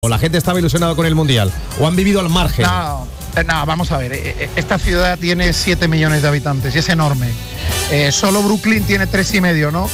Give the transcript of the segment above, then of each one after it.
¿O la gente estaba ilusionada con el Mundial? ¿O han vivido al margen? No, vamos a ver. Esta ciudad tiene 7 millones de habitantes y es enorme. Solo Brooklyn tiene 3,5, ¿no?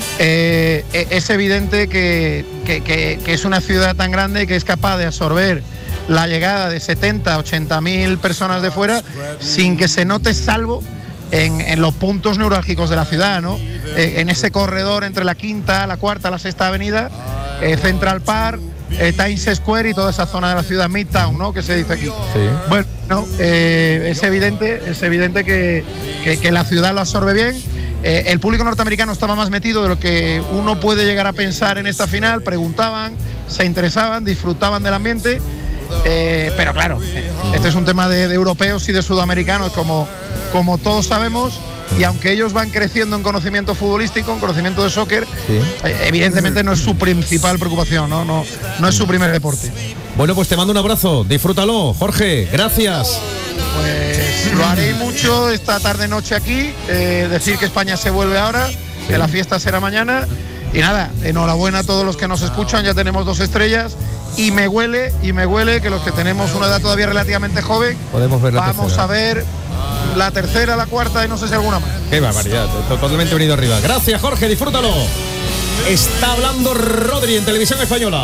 Es evidente que es una ciudad tan grande que es capaz de absorber la llegada de 70, 80 mil personas de fuera sin que se note, salvo en los puntos neurálgicos de la ciudad, ¿no? En ese corredor entre la quinta, la cuarta, la sexta avenida, Central Park, Times Square y toda esa zona de la ciudad, Midtown, ¿no? Que se dice aquí. Sí. Bueno, es evidente que la ciudad lo absorbe bien. El público norteamericano estaba más metido de lo que uno puede llegar a pensar en esta final. Preguntaban, se interesaban, disfrutaban del ambiente. Pero claro, este es un tema de europeos y de sudamericanos, como todos sabemos. Y aunque ellos van creciendo en conocimiento futbolístico, en conocimiento de soccer, sí, evidentemente no es su principal preocupación, no es su primer deporte. Bueno, pues te mando un abrazo, disfrútalo, Jorge, gracias. Pues lo haré mucho esta tarde-noche aquí, decir que España se vuelve ahora, que la fiesta será mañana. Y nada, enhorabuena a todos los que nos escuchan, ya tenemos 2 estrellas. Y me huele que los que tenemos una edad todavía relativamente joven, podemos ver vamos a ver la tercera, la cuarta y no sé si alguna más. Qué barbaridad, totalmente venido arriba. Gracias, Jorge, disfrútalo. Está hablando Rodri en Televisión Española.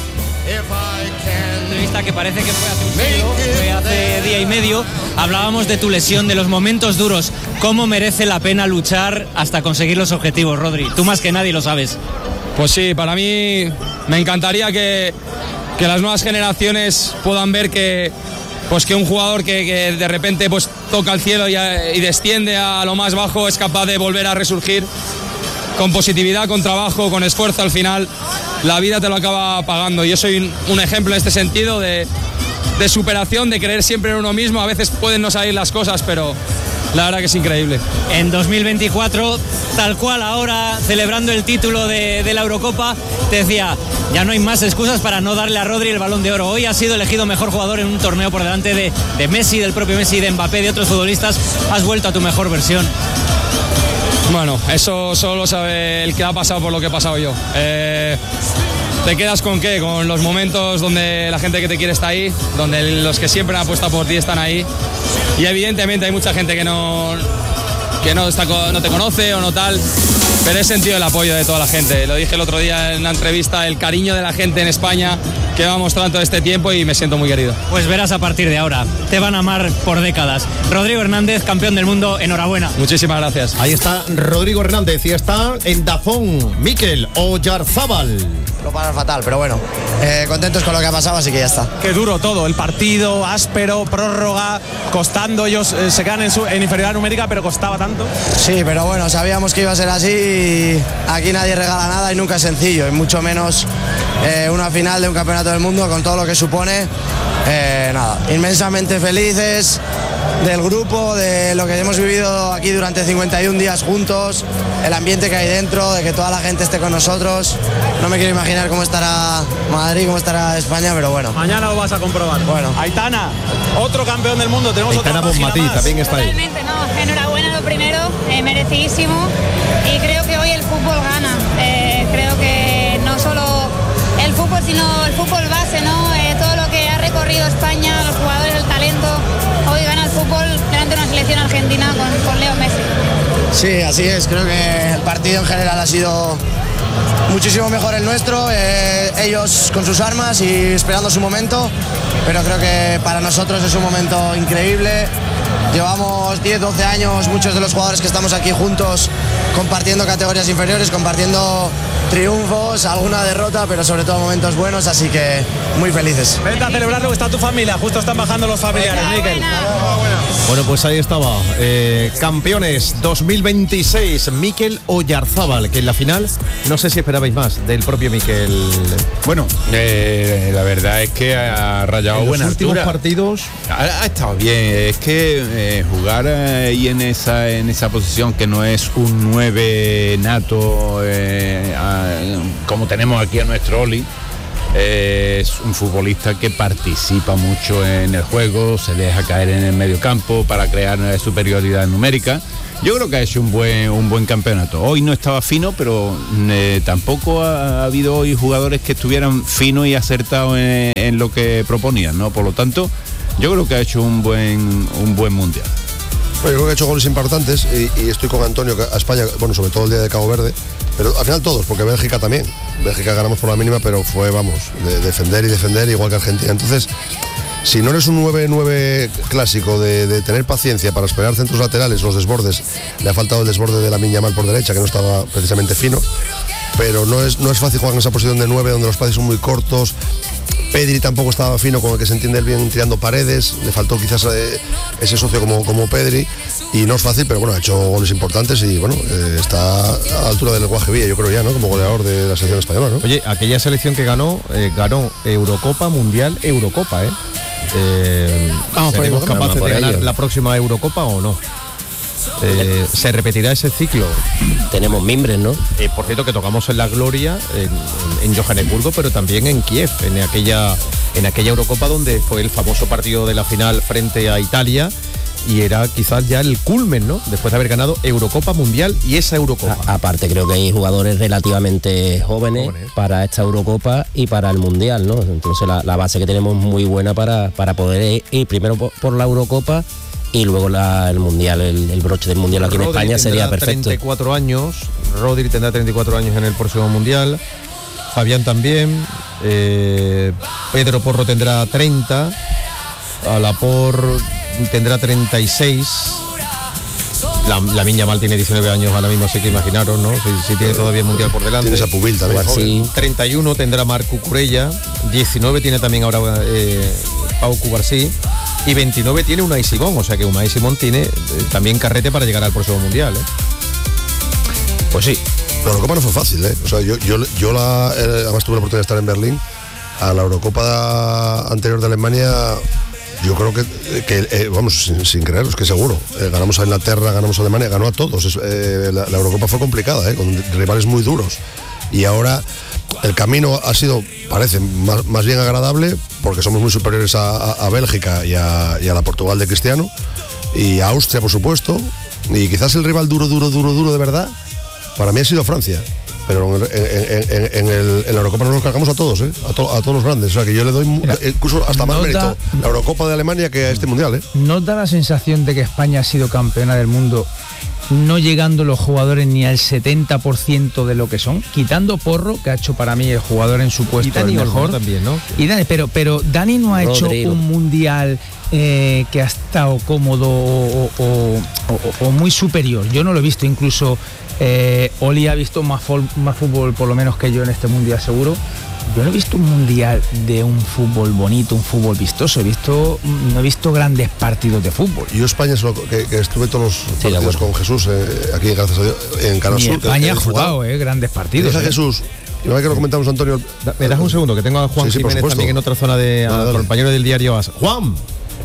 Entrevista que parece que fue hace un siglo, fue hace día y medio. Hablábamos de tu lesión, de los momentos duros. ¿Cómo merece la pena luchar hasta conseguir los objetivos, Rodri? Tú más que nadie lo sabes. Pues sí, para mí me encantaría que las nuevas generaciones puedan ver que un jugador que de repente pues toca el cielo y desciende a lo más bajo es capaz de volver a resurgir con positividad, con trabajo, con esfuerzo. Al final la vida te lo acaba pagando. Yo soy un ejemplo en este sentido de superación, de creer siempre en uno mismo. A veces pueden no salir las cosas, pero la verdad que es increíble. En 2024, tal cual ahora, celebrando el título de la Eurocopa, te decía, ya no hay más excusas para no darle a Rodri el Balón de Oro. Hoy has sido elegido mejor jugador en un torneo por delante de Messi, del propio Messi, de Mbappé, de otros futbolistas. Has vuelto a tu mejor versión. Bueno, eso solo lo sabe el que ha pasado por lo que he pasado yo. ¿Te quedas con qué? Con los momentos donde la gente que te quiere está ahí, donde los que siempre han apostado por ti están ahí. Y evidentemente hay mucha gente que no te conoce o no tal, pero he sentido el apoyo de toda la gente. Lo dije el otro día en la entrevista, el cariño de la gente en España que va mostrando todo este tiempo y me siento muy querido. Pues verás a partir de ahora, te van a amar por décadas. Rodrigo Hernández, campeón del mundo, enhorabuena. Muchísimas gracias. Ahí está Rodrigo Hernández y está en DAZN Mikel Oyarzábal. Lo paran fatal, pero bueno, contentos con lo que ha pasado, así que ya está. Qué duro todo, el partido, áspero, prórroga, costando, ellos se quedan en inferioridad numérica, pero costaba tanto. Sí, pero bueno, sabíamos que iba a ser así y aquí nadie regala nada y nunca es sencillo, y mucho menos una final de un campeonato del mundo con todo lo que supone. Nada, inmensamente felices del grupo, de lo que hemos vivido aquí durante 51 días juntos, el ambiente que hay dentro, de que toda la gente esté con nosotros. No me quiero imaginar cómo estará Madrid, cómo estará España, pero bueno. Mañana lo vas a comprobar. Bueno. Aitana, otro campeón del mundo, tenemos Aitana otra página más. También está ahí. Totalmente, no, enhorabuena lo primero, merecidísimo, y creo que hoy el fútbol gana. Creo que no solo el fútbol, sino el fútbol base, ¿no? Todo lo que ha recorrido España, los jugadores, el talento. Hoy gana el fútbol delante de una selección argentina con Leo Messi. Sí, así es, creo que el partido en general ha sido muchísimo mejor el nuestro, ellos con sus armas y esperando su momento, pero creo que para nosotros es un momento increíble. Llevamos 10, 12 años, muchos de los jugadores que estamos aquí juntos, compartiendo categorías inferiores, compartiendo triunfos, alguna derrota, pero sobre todo momentos buenos, así que muy felices. Vente a celebrarlo, está tu familia, justo están bajando los familiares, Mikel. Bueno, pues ahí estaba, campeones 2026, Mikel Oyarzábal, que en la final, no sé si esperabais más del propio Mikel. Bueno, la verdad es que ha rayado buena altura. En los últimos partidos ha estado bien, es que jugar ahí en esa posición que no es un 9 nato, como tenemos aquí a nuestro Oli, es un futbolista que participa mucho en el juego, se deja caer en el medio campo para crear superioridad numérica Yo creo que ha hecho un buen campeonato. Hoy no estaba fino, pero tampoco ha habido hoy jugadores que estuvieran finos y acertados en lo que proponían, ¿no? Por lo tanto, yo creo que ha hecho un buen mundial. Bueno, yo creo que ha hecho goles importantes y estoy con Antonio, que a España, bueno, sobre todo el día de Cabo Verde, pero al final todos, porque Bélgica también. Bélgica ganamos por la mínima, pero fue, vamos, de defender, igual que Argentina. Entonces, si no eres un 9-9 clásico de tener paciencia para esperar centros laterales, los desbordes, le ha faltado el desborde de Lamine Yamal por derecha, que no estaba precisamente fino, pero no es fácil jugar en esa posición de 9, donde los espacios son muy cortos. Pedri tampoco estaba fino, con el que se entiende bien tirando paredes, le faltó quizás ese socio como Pedri, y no es fácil, pero bueno, ha hecho goles importantes y bueno, está a la altura del Guajevilla, yo creo ya, ¿no? Como goleador de la selección española, ¿no? Oye, aquella selección que ganó Eurocopa, Mundial, Eurocopa, ¿seremos capaces de ganar la próxima Eurocopa o no? ¿Se repetirá ese ciclo? Tenemos mimbres, ¿no? Por cierto, que tocamos en la gloria en Johannesburgo, pero también en Kiev, en aquella Eurocopa donde fue el famoso partido de la final frente a Italia, y era quizás ya el culmen, ¿no? Después de haber ganado Eurocopa, Mundial y esa Eurocopa. Aparte, creo que hay jugadores relativamente jóvenes para esta Eurocopa y para el Mundial, ¿no? Entonces la base que tenemos es muy buena para poder ir primero por la Eurocopa y luego el Mundial, el broche del Mundial aquí en España sería perfecto. 34 años, Rodri tendrá 34 años en el próximo Mundial, Fabián también, Pedro Porro tendrá 30, Alapor tendrá 36, Lamine Yamal tiene 19 años ahora mismo, así que imaginaros, ¿no? Si tiene todavía el Mundial por delante. Tiene esa Pubil también. Sí. 31 tendrá Marc Cucurella, 19 tiene también ahora Pau Cubarsí, y 29 tiene Unai Simón, o sea que Unai Simón tiene también carrete para llegar al próximo Mundial, Pues sí. La Eurocopa no fue fácil, O sea, yo además tuve la oportunidad de estar en Berlín. A la Eurocopa anterior de Alemania, yo creo que vamos, sin creeros, que seguro. Ganamos a Inglaterra, ganamos a Alemania, ganó a todos. La Eurocopa fue complicada, con rivales muy duros. Y ahora el camino ha sido, parece, más bien agradable, porque somos muy superiores a Bélgica y a la Portugal de Cristiano, y a Austria, por supuesto. Y quizás el rival duro de verdad, para mí ha sido Francia. Pero en la Eurocopa nos cargamos a todos, a todos los grandes. O sea que yo le doy incluso hasta más mérito la Eurocopa de Alemania que a este Mundial, ¿No da la sensación de que España ha sido campeona del mundo no llegando los jugadores ni al 70% de lo que son? Quitando Porro, que ha hecho para mí el jugador en su puesto el mejor. También, ¿no? Y Dani, pero Dani no ha hecho un Mundial que ha estado cómodo o muy superior. Yo no lo he visto, incluso Oli ha visto más fútbol por lo menos que yo en este Mundial seguro. Yo no he visto un Mundial de un fútbol bonito, un fútbol vistoso. No he visto grandes partidos de fútbol. Yo España, que estuve todos los partidos con Jesús, aquí gracias a Dios, en Canal Sur. España ha jugado grandes partidos. Deja Jesús, y no hay que lo comentamos, Antonio. ¿Me das un segundo? Que tengo a Juan Jiménez también en otra zona al compañero del diario AS. ¡Juan!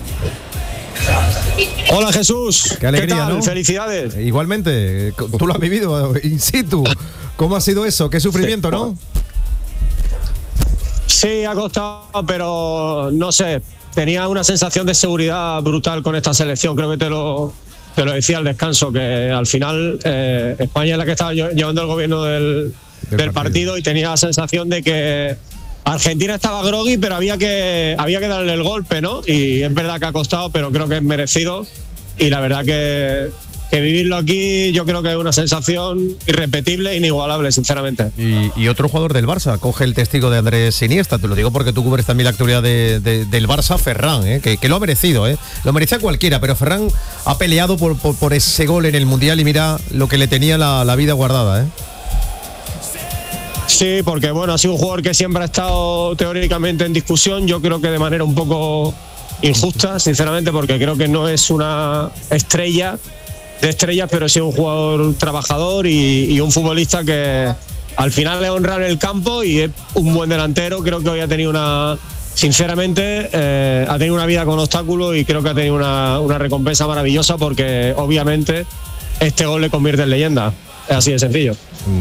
Hola Jesús, qué alegría, ¿qué tal? ¿no? Felicidades. Igualmente, tú lo has vivido in situ. ¿Cómo ha sido eso? Qué sufrimiento, ¿no? Sí, ha costado, pero no sé, tenía una sensación de seguridad brutal con esta selección. Creo que te lo decía al descanso, que al final España es la que estaba llevando el gobierno del partido, y tenía la sensación de que Argentina estaba groggy, pero había que darle el golpe, ¿no? Y es verdad que ha costado, pero creo que es merecido, y la verdad que vivirlo aquí yo creo que es una sensación irrepetible, inigualable, sinceramente. Y otro jugador del Barça coge el testigo de Andrés Iniesta, te lo digo porque tú cubres también la actualidad del Barça, Ferran, que lo ha merecido, lo merecía cualquiera, pero Ferran ha peleado por ese gol en el Mundial, y mira lo que le tenía la vida guardada, Sí, porque bueno, ha sido un jugador que siempre ha estado teóricamente en discusión, yo creo que de manera un poco injusta, sinceramente, porque creo que no es una estrella de estrellas, pero sí un jugador trabajador y un futbolista que al final le honra en el campo, y es un buen delantero. Creo que hoy ha tenido sinceramente, ha tenido una vida con obstáculos, y creo que ha tenido una recompensa maravillosa, porque obviamente este gol le convierte en leyenda. Es así de sencillo.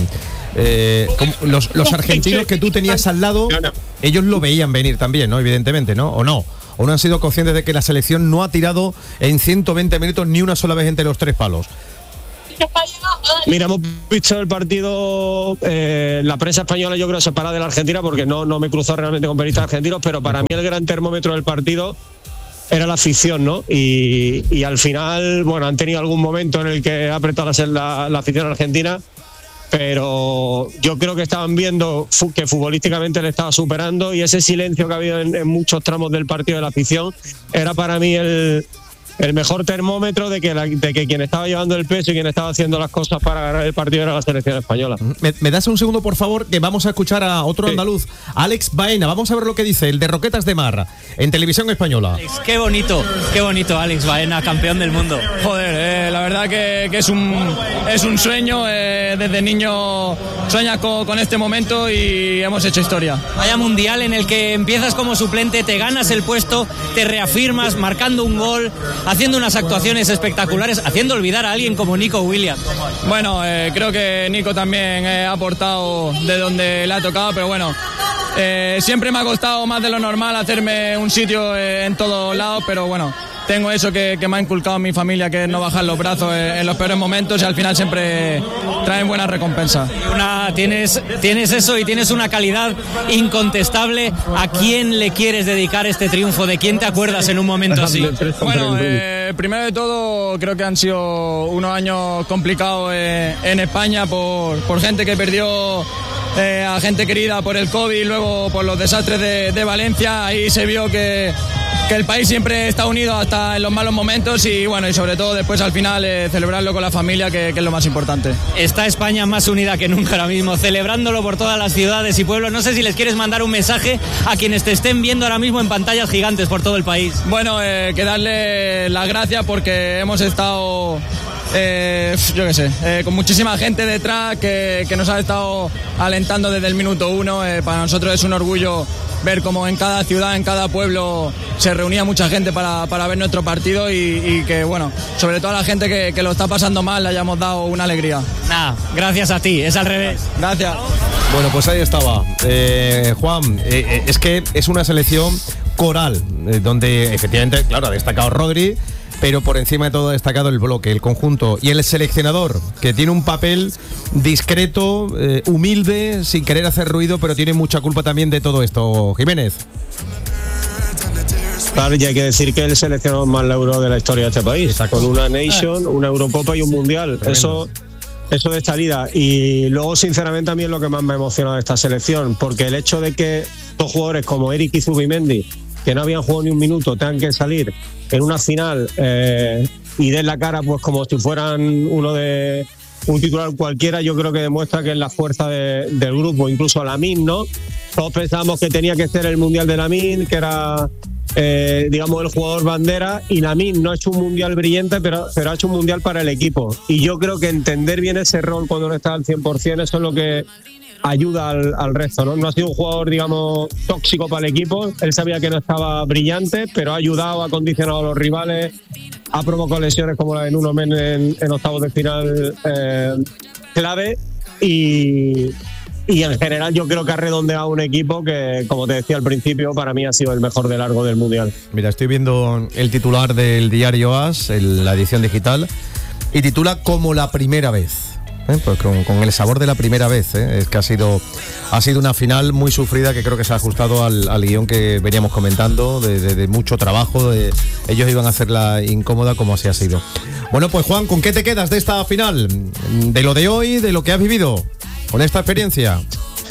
Los argentinos que tú tenías al lado, ellos lo veían venir también, ¿no? Evidentemente, ¿no? ¿O no? ¿O no han sido conscientes de que la selección no ha tirado en 120 minutos ni una sola vez entre los tres palos? Mira, hemos visto el partido, la prensa española yo creo separada de la Argentina porque no me cruzó realmente con periodistas argentinos, pero para mí el gran termómetro del partido era la afición, ¿no? Y al final, bueno, han tenido algún momento en el que ha apretado la afición argentina, pero yo creo que estaban viendo que futbolísticamente le estaba superando, y ese silencio que ha habido en muchos tramos del partido de la afición era para mí el mejor termómetro de que quien estaba llevando el peso y quien estaba haciendo las cosas para ganar el partido era la selección española. ¿Me das un segundo, por favor? Que vamos a escuchar a otro andaluz, Alex Baena. Vamos a ver lo que dice el de Roquetas de Mar en Televisión Española. Alex, qué bonito, Alex Baena, campeón del mundo. Joder, la verdad que es un sueño. Desde niño sueñas con este momento y hemos hecho historia. Vaya mundial en el que empiezas como suplente, te ganas el puesto, te reafirmas marcando un gol, haciendo unas actuaciones espectaculares, haciendo olvidar a alguien como Nico Williams. Bueno, creo que Nico también ha aportado de donde le ha tocado, pero bueno, siempre me ha costado más de lo normal hacerme un sitio en todos lados, pero bueno, tengo eso que me ha inculcado mi familia, que es no bajar los brazos en los peores momentos, y al final siempre traen buenas recompensas. Tienes eso y tienes una calidad incontestable. ¿A quién le quieres dedicar este triunfo? ¿De quién te acuerdas en un momento así? Bueno, primero de todo creo que han sido unos años complicados en España por gente que perdió a gente querida por el COVID, luego por los desastres de Valencia. Ahí se vio que el país siempre está unido hasta en los malos momentos, y bueno, y sobre todo después al final celebrarlo con la familia, que es lo más importante. Está España más unida que nunca ahora mismo, celebrándolo por todas las ciudades y pueblos. No sé si les quieres mandar un mensaje a quienes te estén viendo ahora mismo en pantallas gigantes por todo el país. Bueno, que darle las gracias porque hemos estado con muchísima gente detrás que nos ha estado alentando desde el minuto 1. Para nosotros es un orgullo ver cómo en cada ciudad, en cada pueblo se reunía mucha gente para ver nuestro partido, y que, bueno, sobre todo a la gente que lo está pasando mal le hayamos dado una alegría. Nada, gracias a ti, es al revés. Gracias. Bueno, pues ahí estaba. Juan, es que es una selección coral, donde efectivamente, claro, ha destacado Rodri, pero por encima de todo ha destacado el bloque, el conjunto y el seleccionador, que tiene un papel discreto, humilde, sin querer hacer ruido, pero tiene mucha culpa también de todo esto. Jiménez. Claro, y hay que decir que es el seleccionador más lauro de la historia de este país. Exacto. Con una Nation, una Eurocopa y un Mundial. Eso de salida. Y luego, sinceramente, a mí es lo que más me ha emocionado de esta selección, porque el hecho de que dos jugadores como Eric y Zubimendi, que no habían jugado ni un minuto, tengan que salir en una final y den la cara pues como si fueran un titular cualquiera, yo creo que demuestra que es la fuerza del grupo. Incluso Lamine, ¿no? Todos pensábamos que tenía que ser el Mundial de Lamine, que era digamos el jugador bandera, y Lamine no ha hecho un Mundial brillante, pero ha hecho un Mundial para el equipo, y yo creo que entender bien ese rol cuando no está al 100%, eso es lo que ayuda al resto, ¿no? No ha sido un jugador, digamos, tóxico para el equipo. Él sabía que no estaba brillante, pero ha ayudado, ha condicionado a los rivales, ha provocado lesiones como la de Nuno Mendes en octavos de final clave, y en general yo creo que ha redondeado un equipo que, como te decía al principio, para mí ha sido el mejor de largo del Mundial. Mira, estoy viendo el titular del diario AS, la edición digital, y titula Como la primera vez. Pues con el sabor de la primera vez, es que ha sido una final muy sufrida, que creo que se ha ajustado al guión que veníamos comentando, de mucho trabajo, ellos iban a hacerla incómoda, como así ha sido. Bueno, pues Juan, ¿con qué te quedas de esta final? De lo de hoy, de lo que has vivido con esta experiencia.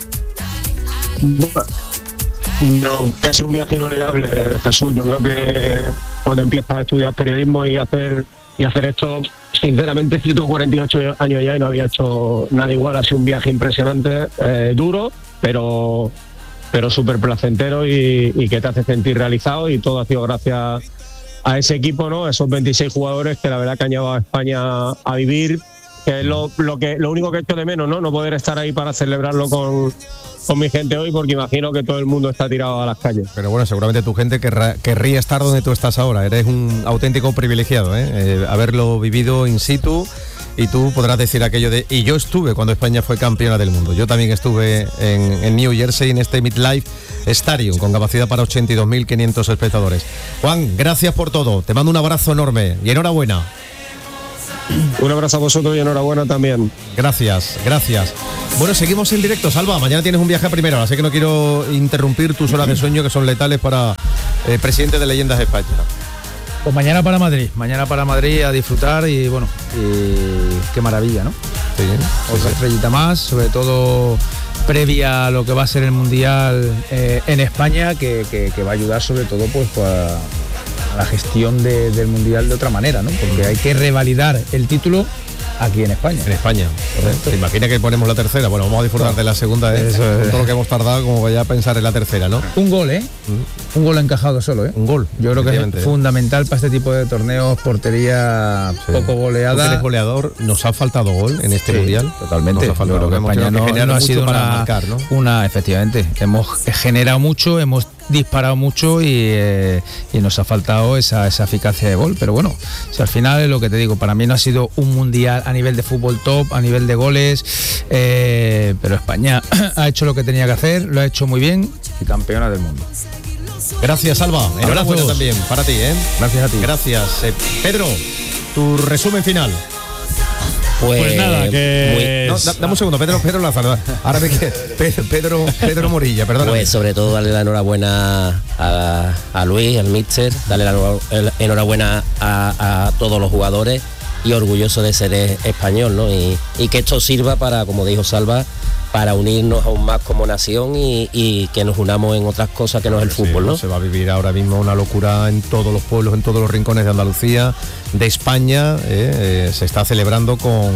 No, es un viaje inolvidable, Jesús. Yo creo que cuando empiezas a estudiar periodismo y hacer esto, sinceramente, yo tengo 48 años ya y no había hecho nada igual. Ha sido un viaje impresionante, duro, pero súper placentero y que te hace sentir realizado, y todo ha sido gracias a ese equipo, ¿no? Esos 26 jugadores que la verdad que han llevado a España a vivir, que es lo único que he hecho de menos, ¿no? No poder estar ahí para celebrarlo con mi gente hoy, porque imagino que todo el mundo está tirado a las calles. Pero bueno, seguramente tu gente querría estar donde tú estás ahora. Eres un auténtico privilegiado, haberlo vivido in situ, y tú podrás decir aquello de... Y yo estuve cuando España fue campeona del mundo. Yo también estuve en New Jersey, en este MetLife Stadium, con capacidad para 82.500 espectadores. Juan, gracias por todo. Te mando un abrazo enorme y enhorabuena. Un abrazo a vosotros y enhorabuena también. Gracias. Bueno, seguimos en directo, Salva. Mañana tienes un viaje a primera hora, así que no quiero interrumpir tus horas de sueño que son letales para presidente de Leyendas de España. Pues mañana para Madrid a disfrutar y bueno, qué maravilla, ¿no? Sí, otra estrellita más, sobre todo previa a lo que va a ser el Mundial en España, que va a ayudar sobre todo pues a la gestión del Mundial de otra manera, ¿no? Porque hay que revalidar el título aquí en España. En España. Correcto. ¿Te imaginas que ponemos la tercera? Bueno, vamos a disfrutar de la segunda, con todo lo que hemos tardado, como vaya a pensar en la tercera, ¿no? Un gol, Un gol encajado solo, Un gol. Yo creo que es fundamental para este tipo de torneos, portería poco goleada. Tú que eres goleador, ¿nos ha faltado gol en este Mundial? Totalmente. Nos ha faltado. Yo creo que España no ha sido marcar, ¿no? Efectivamente, hemos generado mucho, hemos disparado mucho y nos ha faltado esa eficacia de gol, pero bueno, si al final es lo que te digo, para mí no ha sido un Mundial a nivel de fútbol top, a nivel de goles, pero España ha hecho lo que tenía que hacer, lo ha hecho muy bien y campeona del mundo. Gracias, Alba. Enhorabuena también para ti, Gracias a ti. Gracias. Pedro, tu resumen final. Pues nada, que... dame un segundo, Pedro Lázaro. Ahora ve que Pedro Morilla, perdón. Pues sobre todo darle la enhorabuena a Luis, al míster, darle la enhorabuena a todos los jugadores y orgulloso de ser español, ¿no? Y que esto sirva para, como dijo Salva, para unirnos aún más como nación y que nos unamos en otras cosas que no es el fútbol, ¿no? Se va a vivir ahora mismo una locura en todos los pueblos, en todos los rincones de Andalucía, de España, se está celebrando con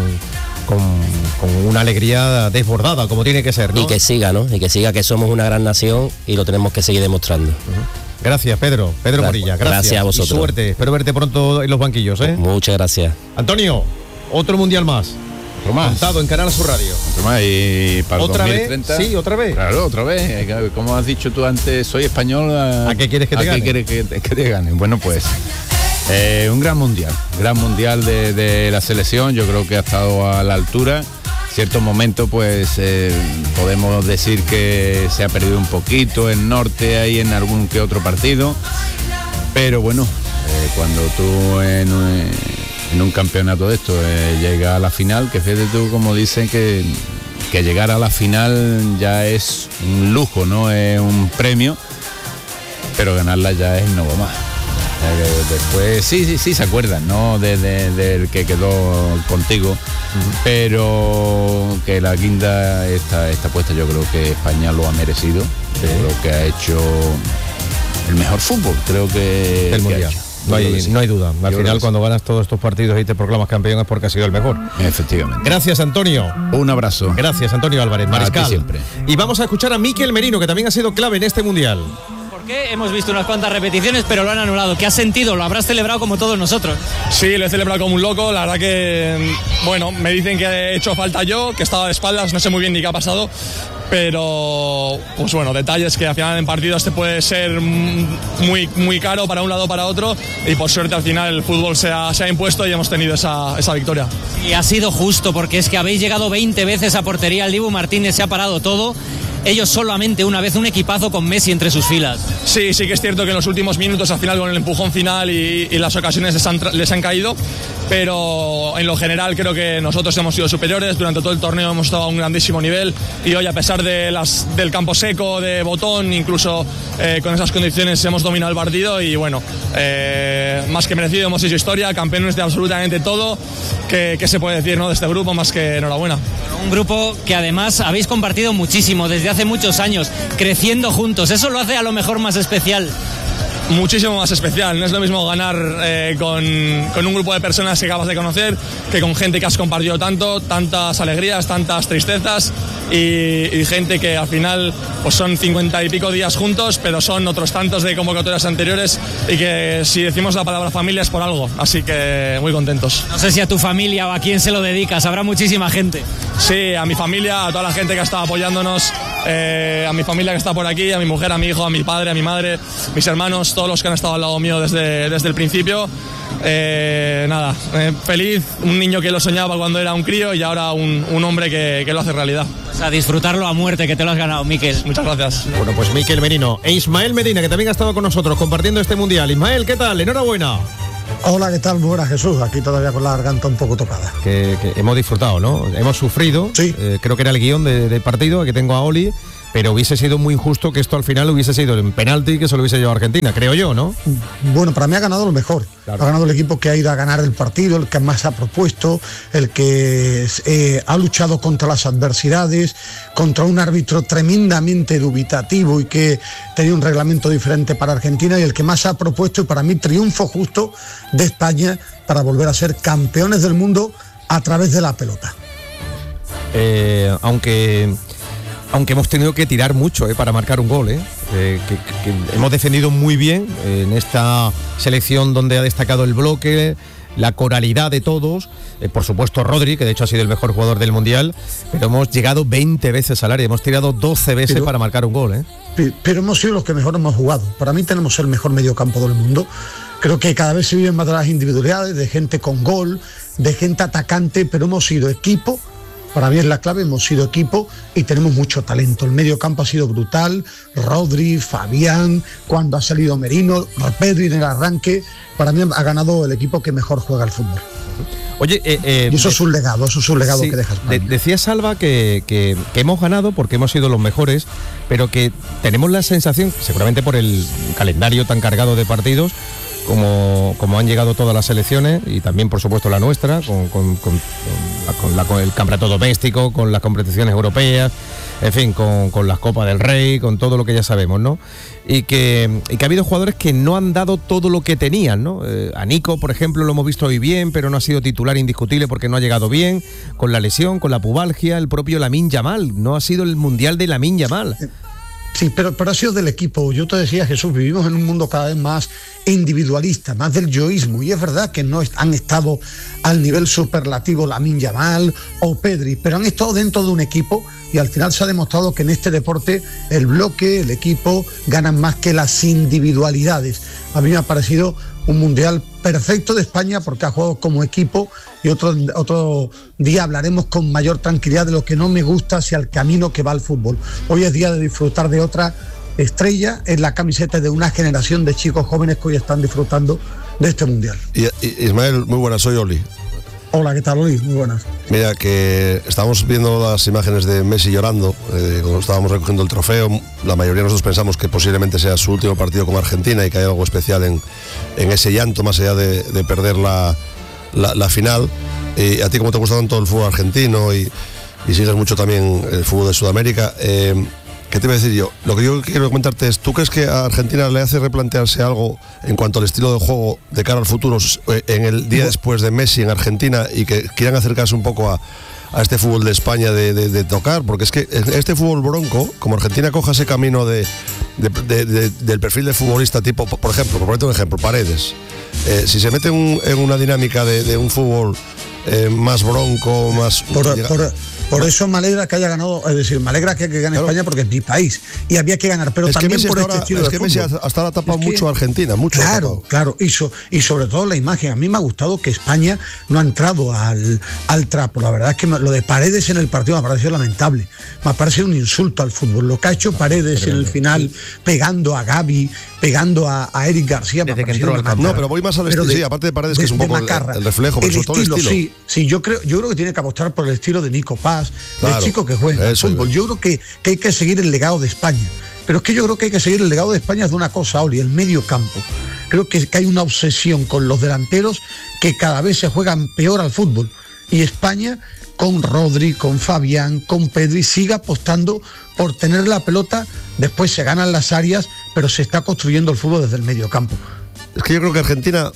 una alegría desbordada, como tiene que ser, ¿no? Y que siga, ¿no? Y que siga que somos una gran nación y lo tenemos que seguir demostrando. Gracias, Pedro Morilla, gracias a vosotros. Y suerte, espero verte pronto en los banquillos, Muchas gracias. Antonio, otro Mundial más. Montado en Canal Sur Radio. Y para ¿Otra 2030, vez? Sí, otra vez. Claro, otra vez. Como has dicho tú antes, soy español. ¿A qué quieres que te gane? ¿A qué quieres que te gane? Bueno, pues un gran mundial de la selección. Yo creo que ha estado a la altura. Ciertos momentos, pues podemos decir que se ha perdido un poquito en norte, ahí en algún que otro partido. Pero bueno, cuando tú en un campeonato de esto llega a la final, que fíjate tú como dicen que llegar a la final ya es un lujo, no es un premio, pero ganarla ya es no más. Después sí se acuerdan, ¿no? Del que quedó contigo, pero que la guinda está puesta. Yo creo que España lo ha merecido. Creo que ha hecho el mejor fútbol, creo que del mundial. No hay duda. Al final, cuando ganas todos estos partidos y te proclamas campeón es porque has sido el mejor. Efectivamente. Gracias, Antonio. Un abrazo. Gracias, Antonio Álvarez, mariscal. Siempre. Y vamos a escuchar a Mikel Merino, que también ha sido clave en este mundial. Porque hemos visto unas cuantas repeticiones, pero lo han anulado. ¿Qué has sentido? ¿Lo habrás celebrado como todos nosotros? Sí, lo he celebrado como un loco. La verdad que, bueno, me dicen que he hecho falta yo, que estaba de espaldas, no sé muy bien ni qué ha pasado. Pero, pues bueno, detalles que al final en partidos te puede ser muy, muy caro para un lado o para otro, y por suerte al final el fútbol se ha impuesto y hemos tenido esa victoria. Y ha sido justo, porque es que habéis llegado 20 veces a portería, el Dibu Martínez se ha parado todo, ellos solamente una vez, un equipazo con Messi entre sus filas. Sí que es cierto que en los últimos minutos al final con el empujón final y las ocasiones les han caído, pero en lo general creo que nosotros hemos sido superiores. Durante todo el torneo hemos estado a un grandísimo nivel y hoy, a pesar del campo seco, de botón, incluso con esas condiciones hemos dominado el partido y bueno, más que merecido, hemos hecho historia, campeones de absolutamente todo. ¿Qué se puede decir, ¿no?, de este grupo? Más que enhorabuena. Un grupo que además habéis compartido muchísimo desde hace muchos años, creciendo juntos, eso lo hace a lo mejor más especial. Muchísimo más especial, no es lo mismo ganar con un grupo de personas que acabas de conocer que con gente que has compartido tantas alegrías, tantas tristezas y gente que al final pues son 50 y pico días juntos, pero son otros tantos de convocatorias anteriores, y que si decimos la palabra familia es por algo, así que muy contentos. No sé si a tu familia o a quién se lo dedicas, habrá muchísima gente. Sí, a mi familia, a toda la gente que ha estado apoyándonos, a mi familia que está por aquí, a mi mujer, a mi hijo, a mi padre, a mi madre, mis hermanos, todos los que han estado al lado mío desde el principio. Feliz, un niño que lo soñaba cuando era un crío y ahora un hombre que lo hace realidad. Pues a disfrutarlo a muerte, que te lo has ganado, Mikel. Muchas gracias. Bueno, pues Mikel Merino e Ismael Medina, que también ha estado con nosotros compartiendo este mundial. Ismael, ¿qué tal? Enhorabuena. Hola, ¿qué tal? Muy buenas, Jesús. Aquí todavía con la garganta un poco tocada. Que hemos disfrutado, ¿no? Hemos sufrido. Sí. Creo que era el guión de partido que tengo a Oli, pero hubiese sido muy injusto que esto al final hubiese sido en penalti, que se lo hubiese llevado a Argentina, creo yo, ¿no? Bueno, para mí ha ganado lo mejor. Claro. Ha ganado el equipo que ha ido a ganar el partido, el que más ha propuesto, el que ha luchado contra las adversidades, contra un árbitro tremendamente dubitativo y que tenía un reglamento diferente para Argentina, y el que más ha propuesto, y para mí triunfo justo de España para volver a ser campeones del mundo a través de la pelota. Aunque hemos tenido que tirar mucho para marcar un gol, que hemos defendido muy bien en esta selección donde ha destacado el bloque, la coralidad de todos, por supuesto Rodri, que de hecho ha sido el mejor jugador del Mundial, pero hemos llegado 20 veces al área, hemos tirado 12 veces para marcar un gol. Pero hemos sido los que mejor hemos jugado. Para mí tenemos el mejor mediocampo del mundo. Creo que cada vez se viven más de las individualidades, de gente con gol, de gente atacante, pero hemos sido equipo. Para mí es la clave, hemos sido equipo y tenemos mucho talento. El medio campo ha sido brutal, Rodri, Fabián, cuando ha salido Merino, Pedri en el arranque. Para mí ha ganado el equipo que mejor juega al fútbol. Oye, y eso es un legado, sí, que dejas. Decía Salva que hemos ganado porque hemos sido los mejores, pero que tenemos la sensación, seguramente por el calendario tan cargado de partidos, como han llegado todas las selecciones y también por supuesto la nuestra con el campeonato doméstico, con las competiciones europeas, en fin, con las Copas del Rey, con todo lo que ya sabemos, ¿no? Y que ha habido jugadores que no han dado todo lo que tenían, ¿no? A Nico, por ejemplo, lo hemos visto hoy bien, pero no ha sido titular indiscutible porque no ha llegado bien, con la lesión, con la pubalgia, el propio Lamine Yamal, no ha sido el Mundial de Lamine Yamal. Sí, pero ha sido del equipo. Yo te decía, Jesús, vivimos en un mundo cada vez más individualista, más del yoísmo, y es verdad que no han estado al nivel superlativo Lamine Yamal o Pedri, pero han estado dentro de un equipo, y al final se ha demostrado que en este deporte el bloque, el equipo, ganan más que las individualidades. A mí me ha parecido un mundial perfecto de España porque ha jugado como equipo, y otro día hablaremos con mayor tranquilidad de lo que no me gusta hacia el camino que va el fútbol. Hoy es día de disfrutar de otra estrella en la camiseta de una generación de chicos jóvenes que hoy están disfrutando de este mundial. Y Ismael, muy buenas, soy Oli. Hola, ¿qué tal, Oli? Muy buenas. Mira, que estábamos viendo las imágenes de Messi llorando cuando estábamos recogiendo el trofeo. La mayoría de nosotros pensamos que posiblemente sea su último partido con Argentina y que hay algo especial en ese llanto, más allá de perder la final. A ti, como te gusta tanto el fútbol argentino y sigues mucho también el fútbol de Sudamérica, ¿qué te iba a decir yo? Lo que yo quiero comentarte es, ¿tú crees que a Argentina le hace replantearse algo en cuanto al estilo de juego de cara al futuro en el día después de Messi en Argentina, y que quieran acercarse un poco a este fútbol de España de tocar? Porque es que este fútbol bronco, como Argentina coja ese camino del perfil de futbolista tipo, por ejemplo, por ponerte un ejemplo, Paredes, si se mete en una dinámica de un fútbol más bronco, más... Por eso me alegra que haya ganado, es decir, me alegra que gane España porque es mi país y había que ganar, pero es también que por este estilo de fútbol. Messi hasta ahora ha tapado mucho a Argentina, mucho. Claro, y sobre todo la imagen. A mí me ha gustado que España no ha entrado al trapo. La verdad es que lo de Paredes en el partido me ha parecido lamentable. Me ha parecido un insulto al fútbol. Lo que ha hecho Paredes en el final, pegando a Gavi, pegando a Eric García. Desde que entró al campo. No, pero voy más al estilo, sí, aparte de Paredes, que es un poco el reflejo, pero sobre todo el estilo. Sí, yo creo que tiene que apostar por el estilo de Nico Paz, del chico que juega al fútbol. Yo creo que hay que seguir el legado de España. Pero es que yo creo que hay que seguir el legado de España de una cosa, Oli, el medio campo. Creo que hay una obsesión con los delanteros que cada vez se juegan peor al fútbol. Y España, con Rodri, con Fabián, con Pedri, sigue apostando por tener la pelota. Después se ganan las áreas, pero se está construyendo el fútbol desde el medio campo. Es que yo creo que Argentina...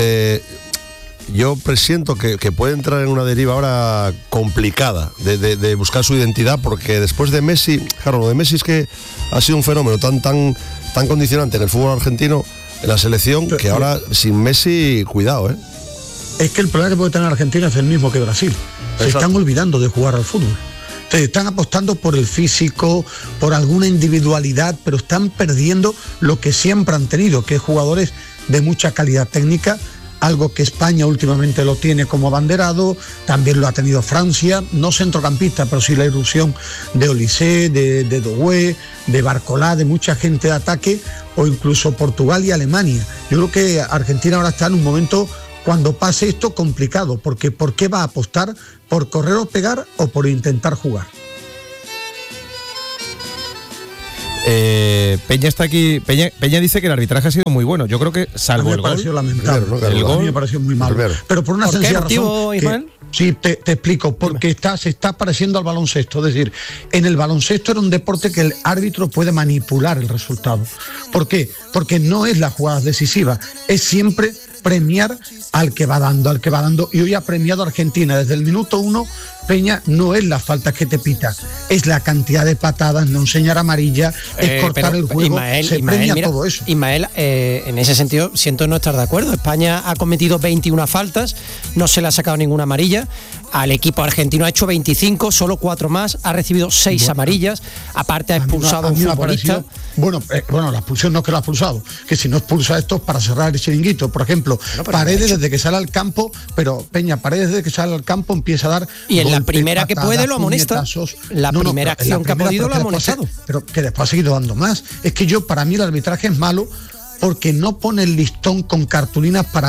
yo presiento que puede entrar en una deriva ahora complicada de buscar su identidad, porque después de Messi, claro, lo de Messi es que ha sido un fenómeno tan condicionante en el fútbol argentino, en la selección, que ahora sin Messi, cuidado, Es que el problema que puede tener Argentina es el mismo que Brasil. Se están olvidando de jugar al fútbol. Están apostando por el físico, por alguna individualidad, pero están perdiendo lo que siempre han tenido, que es jugadores de mucha calidad técnica algo que España últimamente lo tiene como abanderado, también lo ha tenido Francia, no centrocampista, pero sí la ilusión de Olise, de Doué, de Barcolá, de mucha gente de ataque, o incluso Portugal y Alemania. Yo creo que Argentina ahora está en un momento, cuando pase esto, complicado, porque ¿por qué va a apostar? ¿Por correr o pegar o por intentar jugar? Peña está aquí. Peña dice que el arbitraje ha sido muy bueno. Yo creo que salvo el gol. Lamentable. El gol a mí me pareció muy malo. Pero por una sencilla razón. Sí, te explico. Porque se está pareciendo al baloncesto. Es decir, en el baloncesto era un deporte que el árbitro puede manipular el resultado. ¿Por qué? Porque no es la jugada decisiva. Es siempre premiar al que va dando. Y hoy ha premiado a Argentina desde el minuto 1. Peña, no es las faltas que te pita, es la cantidad de patadas, no enseñar amarilla, es cortar el juego, se premia todo eso. Ismael, en ese sentido siento no estar de acuerdo. España ha cometido 21 faltas, no se le ha sacado ninguna amarilla. Al equipo argentino ha hecho 25, solo 4 más, ha recibido 6 amarillas, aparte ha expulsado a un futbolista. Bueno, la expulsión no es que lo ha expulsado, que si no expulsa esto es para cerrar el chiringuito. Por ejemplo, Paredes desde que sale al campo, pero Peña, Paredes desde que sale al campo empieza a dar... Y en la primera que puede lo amonesta. La primera acción que ha podido lo ha amonestado. Pero que después ha seguido dando más. Es que para mí el arbitraje es malo porque no pone el listón con cartulinas para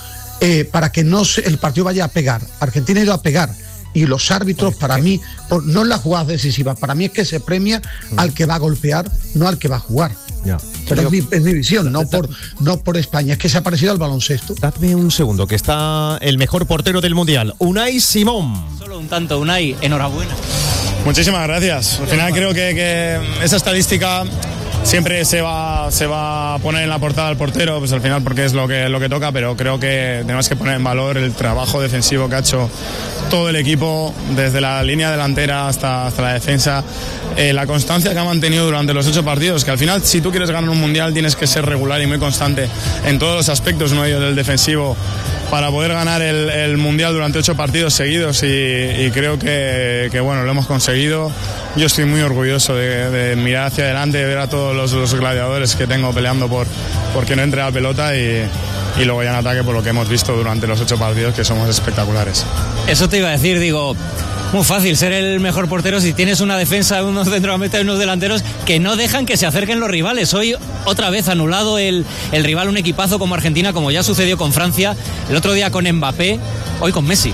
que el partido vaya a pegar. Argentina ha ido a pegar. Y los árbitros, para mí, no en las jugadas decisivas, para mí es que se premia al que va a golpear, no al que va a jugar. Ya. Pero es mi visión, no por España, es que se ha parecido al baloncesto. Dadme un segundo, que está el mejor portero del Mundial, Unai Simón. Solo un tanto, Unai, enhorabuena. Muchísimas gracias. Al final creo que esa estadística siempre se va a poner en la portada del portero, pues al final porque es lo que toca, pero creo que tenemos que poner en valor el trabajo defensivo que ha hecho todo el equipo, desde la línea delantera hasta la defensa, la constancia que ha mantenido durante los 8 partidos, que al final si tú quieres ganar un mundial tienes que ser regular y muy constante en todos los aspectos, uno de ellos del defensivo, para poder ganar el mundial durante 8 partidos seguidos y creo que bueno, lo hemos conseguido. Yo estoy muy orgulloso de mirar hacia adelante, de ver a todos los gladiadores que tengo peleando por que no entre la pelota y luego ya en ataque por lo que hemos visto durante los 8 partidos, que somos espectaculares. Eso te iba a decir, muy fácil ser el mejor portero si tienes una defensa, unos centrocampistas y unos delanteros que no dejan que se acerquen los rivales. Hoy otra vez anulado el rival, un equipazo como Argentina, como ya sucedió con Francia, el otro día con Mbappé, hoy con Messi.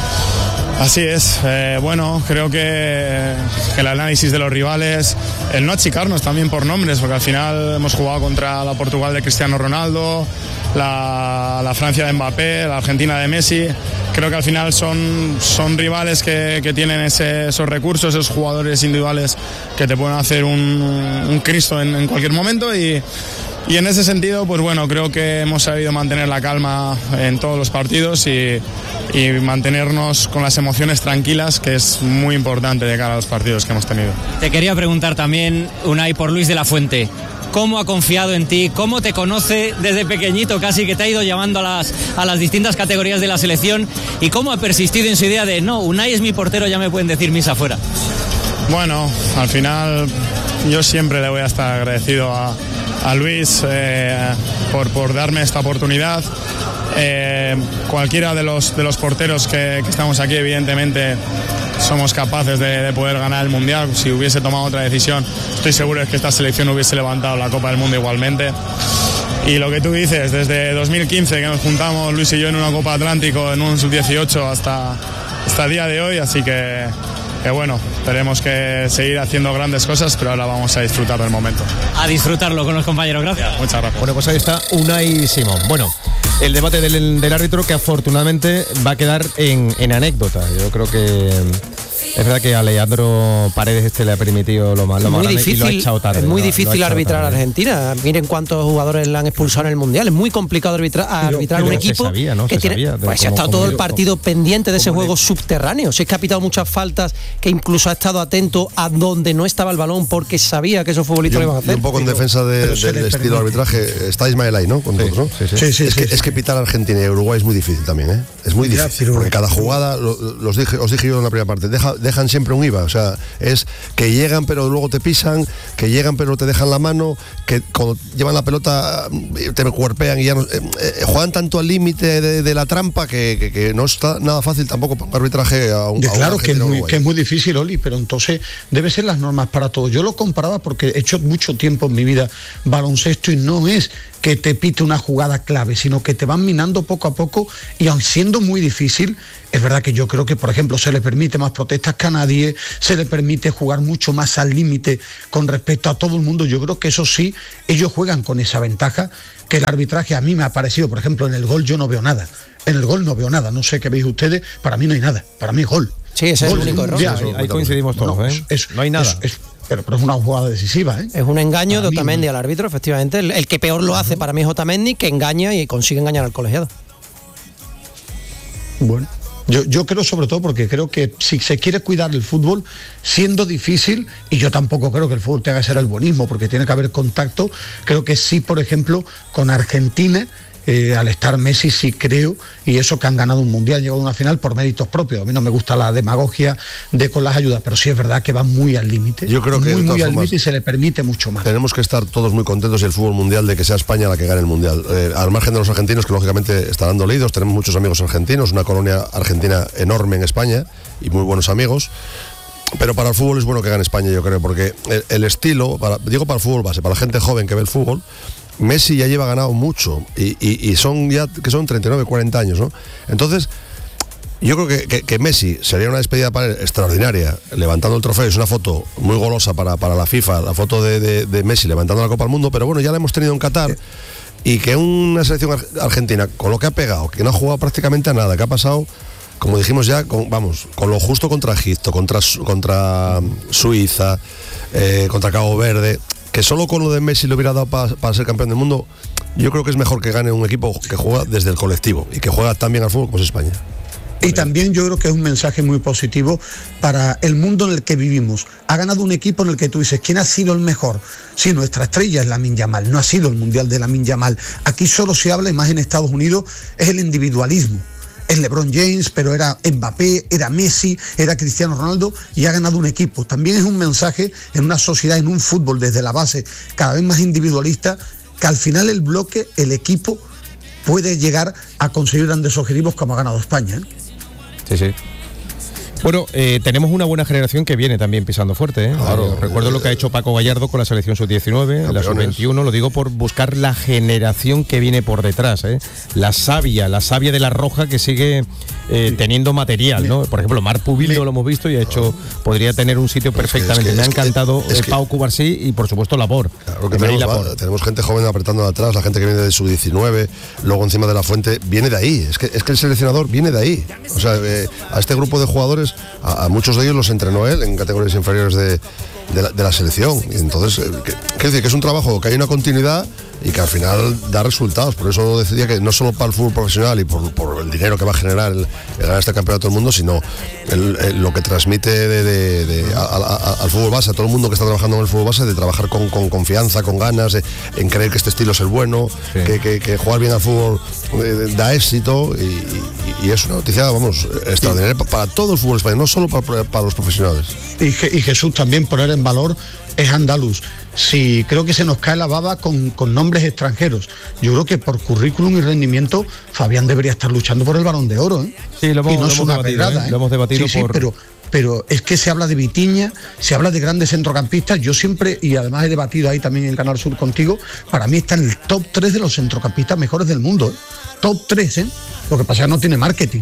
Así es, bueno, creo que el análisis de los rivales, el no achicarnos también por nombres, porque al final hemos jugado contra la Portugal de Cristiano Ronaldo, la Francia de Mbappé, la Argentina de Messi. Creo que al final son rivales que tienen esos recursos, esos jugadores individuales que te pueden hacer un Cristo en cualquier momento y en ese sentido, pues bueno, creo que hemos sabido mantener la calma en todos los partidos y mantenernos con las emociones tranquilas, que es muy importante de cara a los partidos que hemos tenido. Te quería preguntar también, Unai, por Luis de la Fuente. ¿Cómo ha confiado en ti? ¿Cómo te conoce desde pequeñito casi, que te ha ido llamando a las distintas categorías de la selección? ¿Y cómo ha persistido en su idea de, no, Unai es mi portero, ya me pueden decir misa fuera? Bueno, al final yo siempre le voy a estar agradecido a Luis por darme esta oportunidad. Cualquiera de los porteros que estamos aquí, evidentemente somos capaces de poder ganar el Mundial. Si hubiese tomado otra decisión, estoy seguro de que esta selección hubiese levantado la Copa del Mundo igualmente. Y lo que tú dices, desde 2015 que nos juntamos Luis y yo en una Copa Atlántico, en un sub-18 hasta el día de hoy, así que bueno, tenemos que seguir haciendo grandes cosas, pero ahora vamos a disfrutar del momento. A disfrutarlo con los compañeros, gracias. Muchas gracias. Bueno, pues ahí está Unai Simón. Bueno, el debate del árbitro, que afortunadamente va a quedar en anécdota. Yo creo que es verdad que a Leandro Paredes le ha permitido lo más grande y lo ha echado tarde. Es muy difícil arbitrar a Argentina. Miren cuántos jugadores la han expulsado en el Mundial. Es muy complicado arbitrar un equipo que tiene... Pues ha estado todo el partido pendiente de ese juego subterráneo. Si es que ha pitado muchas faltas, que incluso ha estado atento a donde no estaba el balón porque sabía que esos futbolistas lo iban a hacer. Y un poco en defensa del estilo de arbitraje, está Ismael ahí, ¿no? Con todos, ¿no? Sí. Es que pitar a Argentina y Uruguay es muy difícil también, ¿eh? Es muy difícil, porque cada jugada, os dije yo en la primera parte, deja dejan siempre un IVA. O sea, es que llegan pero luego te pisan, que llegan pero te dejan la mano, que cuando llevan la pelota te cuerpean y ya no, juegan tanto al límite de la trampa que no está nada fácil tampoco para un arbitraje claro que es muy difícil, Oli, pero entonces debe ser las normas para todos. Yo lo comparaba porque he hecho mucho tiempo en mi vida baloncesto y no es que te pite una jugada clave, sino que te van minando poco a poco y aun siendo muy difícil, es verdad que yo creo que, por ejemplo, se le permite más protestas que a nadie, se le permite jugar mucho más al límite con respecto a todo el mundo. Yo creo que eso sí, ellos juegan con esa ventaja, que el arbitraje a mí me ha parecido, por ejemplo, en el gol yo no veo nada. En el gol no veo nada, no sé qué veis ustedes, para mí no hay nada, para mí es gol. Sí, ese gol es el único error. Ahí coincidimos todos, no hay nada. Pero es una jugada decisiva, ¿eh? Es un engaño de Otamendi al árbitro, efectivamente. El que peor lo hace para mí es Otamendi, que engaña y consigue engañar al colegiado. Bueno, yo creo sobre todo porque creo que si se quiere cuidar el fútbol, siendo difícil, y yo tampoco creo que el fútbol tenga que ser el buenismo, porque tiene que haber contacto, creo que sí, por ejemplo, con Argentina, al estar Messi sí creo, y eso que han ganado un mundial, han llegado a una final por méritos propios. A mí no me gusta la demagogia de con las ayudas, pero sí es verdad que van muy al límite. Yo creo que muy al límite y se le permite mucho más. Tenemos que estar todos muy contentos y el fútbol mundial de que sea España la que gane el mundial. Al margen de los argentinos, que lógicamente estarán dolidos, tenemos muchos amigos argentinos, una colonia argentina enorme en España y muy buenos amigos. Pero para el fútbol es bueno que gane España, yo creo, porque el estilo, digo para el fútbol base, para la gente joven que ve el fútbol, Messi ya lleva ganado mucho y son ya que son 39, 40 años, ¿no? Entonces, yo creo que Messi sería una despedida para él extraordinaria, levantando el trofeo. Es una foto muy golosa para la FIFA, la foto de Messi levantando la Copa del Mundo, pero bueno, ya la hemos tenido en Qatar. Y que una selección argentina, con lo que ha pegado, que no ha jugado prácticamente a nada, que ha pasado, como dijimos ya, con lo justo contra Egipto, contra Suiza, contra Cabo Verde, que solo con lo de Messi le hubiera dado para ser campeón del mundo. Yo creo que es mejor que gane un equipo que juega desde el colectivo y que juega tan bien al fútbol como es España. Y también yo creo que es un mensaje muy positivo para el mundo en el que vivimos. Ha ganado un equipo en el que tú dices, ¿quién ha sido el mejor? Sí, nuestra estrella es Lamine Yamal, no ha sido el mundial de Lamine Yamal. Aquí solo se habla, y más en Estados Unidos, es el individualismo. Es LeBron James, pero era Mbappé, era Messi, era Cristiano Ronaldo, y ha ganado un equipo. También es un mensaje en una sociedad, en un fútbol desde la base cada vez más individualista, que al final el bloque, el equipo, puede llegar a conseguir grandes objetivos como ha ganado España, ¿eh? Sí. Bueno, tenemos una buena generación que viene también pisando fuerte, ¿eh? Claro, recuerdo lo que ha hecho Paco Gallardo con la selección sub-19, la sub-21, lo digo por buscar la generación que viene por detrás, ¿eh? La savia de la Roja, que sigue teniendo material, ¿no? Por ejemplo, Marc Pubillo lo hemos visto y ha hecho, podría tener un sitio perfectamente. Me ha encantado Pau Cubarsí y por supuesto Labor. Claro que tenemos gente joven apretando atrás, la gente que viene de sub-19, luego encima de la Fuente, viene de ahí. Es que el seleccionador viene de ahí. O sea, a este grupo de jugadores, a muchos de ellos los entrenó él en categorías inferiores de la selección. Y entonces, quiero decir que es un trabajo que hay una continuidad y que al final da resultados. Por eso decía que no solo para el fútbol profesional y por el dinero que va a generar el ganar este campeonato del mundo, sino lo que transmite al fútbol base, a todo el mundo que está trabajando en el fútbol base, de trabajar con confianza, con ganas, en creer que este estilo es el bueno, sí. que jugar bien al fútbol da éxito y es una noticia, vamos, extraordinaria para todo el fútbol español, no solo para los profesionales. Y Jesús, también poner en valor es andaluz. Sí, creo que se nos cae la baba con nombres extranjeros. Yo creo que por currículum y rendimiento Fabián debería estar luchando por el Balón de Oro, ¿eh? Sí, lo hemos debatido, sí, pero es que se habla de Vitinha, se habla de grandes centrocampistas. Yo siempre, y además he debatido ahí también en el Canal Sur contigo, para mí está en el top 3 de los centrocampistas mejores del mundo, ¿eh? Top 3, ¿eh? Lo que pasa es que no tiene marketing.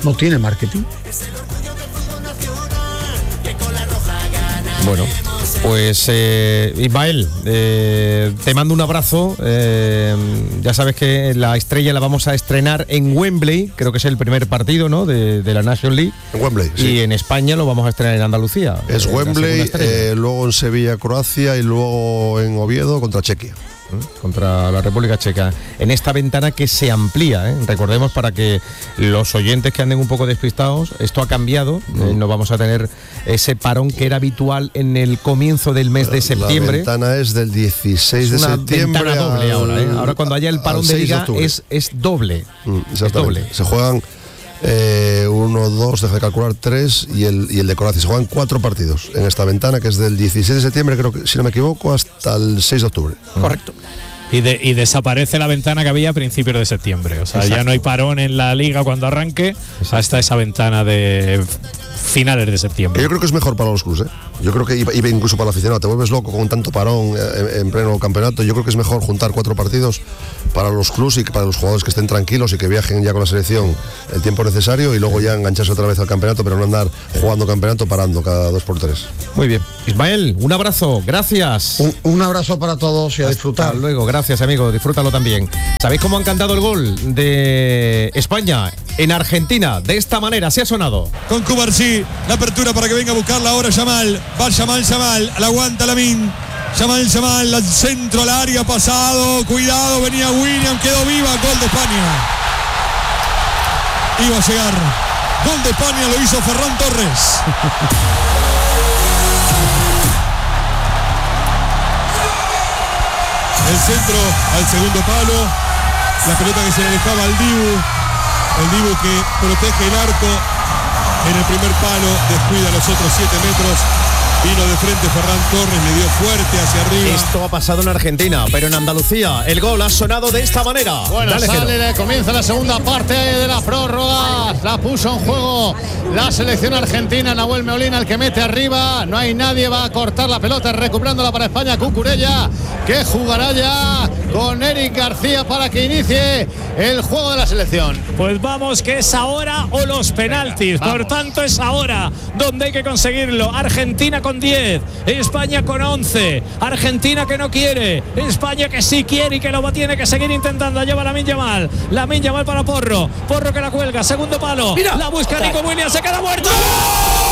Bueno, pues Ismael, te mando un abrazo. Ya sabes que la Estrella la vamos a estrenar en Wembley, creo que es el primer partido, ¿no?, de la National League. En Wembley, sí. Y en España lo vamos a estrenar en Andalucía. Es Wembley, luego en Sevilla, Croacia, y luego en Oviedo contra Chequia. Contra la República Checa, en esta ventana que se amplía, ¿eh? Recordemos, para que los oyentes que anden un poco despistados, esto ha cambiado, no vamos a tener ese parón que era habitual en el comienzo del mes de septiembre. La ventana es del 16 de septiembre. Ventana doble ahora, ¿eh? Ahora cuando haya el parón de liga es doble. Exactamente. Se juegan 1, 2, deja de calcular 3 y el de Croacia. Se juegan 4 partidos en esta ventana, que es del 16 de septiembre, creo que, si no me equivoco, hasta el 6 de octubre. Correcto. Y desaparece la ventana que había a principios de septiembre. O sea, ya no hay parón en la liga cuando arranque hasta esa ventana de finales de septiembre. Yo creo que es mejor para los clubes, ¿eh? Yo creo que iba incluso para el aficionado. Te vuelves loco con tanto parón en pleno campeonato. Yo creo que es mejor juntar 4 partidos para los clubes y para los jugadores que estén tranquilos y que viajen ya con la selección el tiempo necesario y luego ya engancharse otra vez al campeonato, pero no andar jugando campeonato parando cada 2 por 3. Muy bien. Ismael, un abrazo, gracias. Un abrazo para todos y a disfrutar. Hasta luego, gracias amigo, disfrútalo también. ¿Sabéis cómo han cantado el gol de España en Argentina? De esta manera, se ha sonado. Con Cubarsí, la apertura para que venga a buscarla ahora Yamal. Va Yamal, la aguanta Lamine. Yamal, al centro, al área, pasado, cuidado, venía William, quedó viva, gol de España. Iba a llegar, gol de España, lo hizo Ferran Torres. El centro al segundo palo, la pelota que se le dejaba al Dibu que protege el arco en el primer palo, descuida los otros 7 metros. Vino de frente Ferran Torres, le dio fuerte hacia arriba. Esto ha pasado en Argentina, pero en Andalucía el gol ha sonado de esta manera. Bueno, comienza la segunda parte de la prórroga. La puso en juego la selección argentina. Nahuel Molina, el que mete arriba. No hay nadie, va a cortar la pelota, recuperándola para España. Cucurella, que jugará ya con Eric García para que inicie el juego de la selección. Pues vamos, que es ahora o los penaltis. Por tanto, es ahora donde hay que conseguirlo. Argentina con 10, España con 11. Argentina que no quiere, España que sí quiere y que lo tiene que seguir intentando. Lleva Lamine Yamal para Porro que la cuelga, segundo palo. Mira, la busca Nico Williams, se queda muerto. ¡Gol!